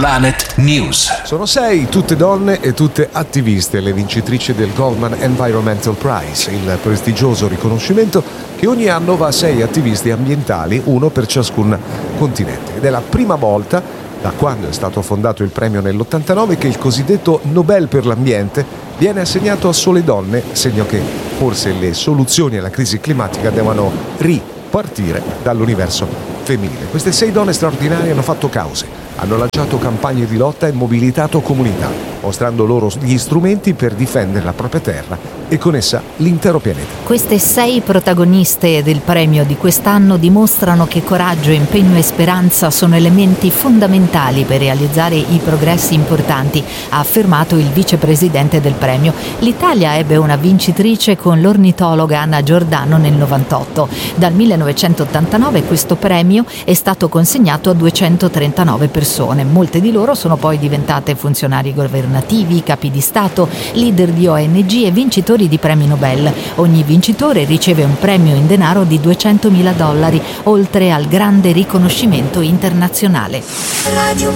Planet News. Sono 6, tutte donne e tutte attiviste, le vincitrici del Goldman Environmental Prize, il prestigioso riconoscimento che ogni anno va a 6 attivisti ambientali, uno per ciascun continente. Ed è la prima volta, da quando è stato fondato il premio nell'89, che il cosiddetto Nobel per l'ambiente viene assegnato a sole donne, segno che forse le soluzioni alla crisi climatica devono ripartire dall'universo femminile. Queste 6 donne straordinarie hanno fatto cause, hanno lanciato campagne di lotta e mobilitato comunità, mostrando loro gli strumenti per difendere la propria terra e con essa l'intero pianeta. Queste 6 protagoniste del premio di quest'anno dimostrano che coraggio, impegno e speranza sono elementi fondamentali per realizzare i progressi importanti, ha affermato il vicepresidente del premio. L'Italia ebbe una vincitrice con l'ornitologa Anna Giordano nel 98. Dal 1989 questo premio è stato consegnato a 239 persone. Molte di loro sono poi diventate funzionari governativi, capi di Stato, leader di ONG e vincitori di premi Nobel. Ogni vincitore riceve un premio in denaro di $200.000, oltre al grande riconoscimento internazionale.